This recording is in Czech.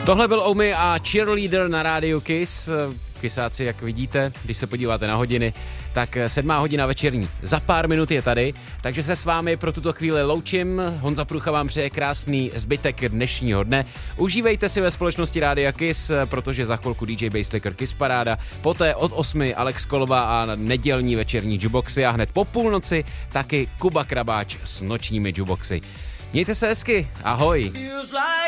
Tohle byl Omi a Cheerleader na rádiu Kiss. Kissáci, jak vidíte, když se podíváte na hodiny, tak 7. hodina večerní. Za pár minut je tady, takže se s vámi pro tuto chvíli loučím. Honza Prucha vám přeje krásný zbytek dnešního dne. Užívejte si ve společnosti rádia Kiss, protože za chvilku DJ Basslicker Kiss Paráda, poté od 8 Alex Kolba a nedělní večerní juboxy a hned po půlnoci taky Kuba Krabáč s nočními juboxy. Mějte se hezky, ahoj.